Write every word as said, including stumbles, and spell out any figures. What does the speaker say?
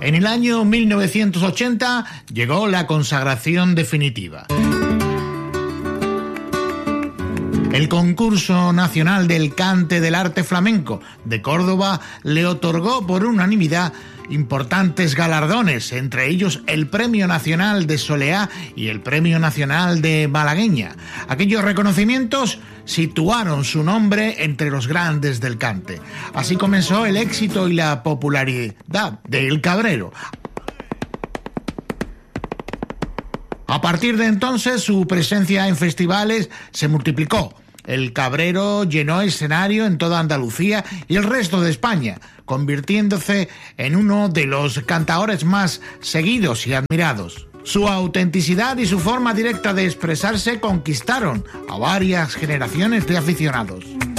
En el año mil novecientos ochenta llegó la consagración definitiva. El Concurso Nacional del Cante del Arte Flamenco de Córdoba le otorgó por unanimidad importantes galardones, entre ellos el Premio Nacional de Soleá y el Premio Nacional de Malagueña. Aquellos reconocimientos situaron su nombre entre los grandes del cante. Así comenzó el éxito y la popularidad de El Cabrero. A partir de entonces, su presencia en festivales se multiplicó. El Cabrero llenó escenario en toda Andalucía y el resto de España, convirtiéndose en uno de los cantaores más seguidos y admirados. Su autenticidad y su forma directa de expresarse conquistaron a varias generaciones de aficionados.